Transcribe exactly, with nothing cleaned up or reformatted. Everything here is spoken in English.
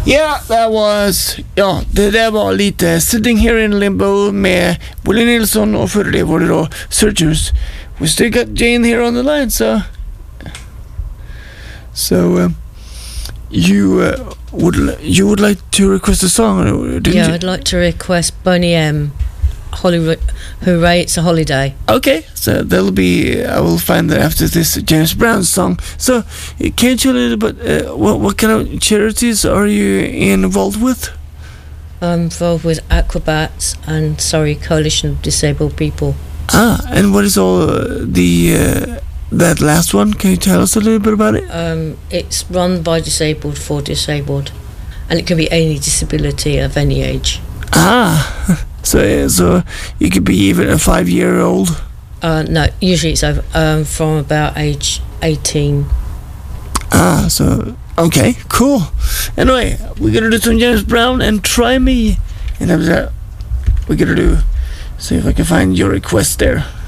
Ja, that was... Ja, det där var lite Sitting Here in Limbo med Willie Nilsson, och före det var det då Searchers. We still got Jane here on the line, so... So, uh, you, uh, would, you would like to request a song, didn't yeah, you? I'd like to request Boney M. Hollywood, Hooray, It's a Holiday. Okay, so that'll be... I will find that after this James Brown song. So, can you tell a little bit, uh, what, what kind of charities are you involved with? I'm involved with Aquabats and Surrey Coalition of Disabled People. Ah, and what is all uh, the... Uh, that last one? Can you tell us a little bit about it? Um, it's run by disabled for disabled, and it can be any disability of any age. Ah, so so you could be even a five-year-old? Uh, no, usually it's over, um, from about age eighteen. Ah, so, okay, cool. Anyway, we're gonna do some James Brown and Try Me. And after that, we're gonna do, see if I can find your request there.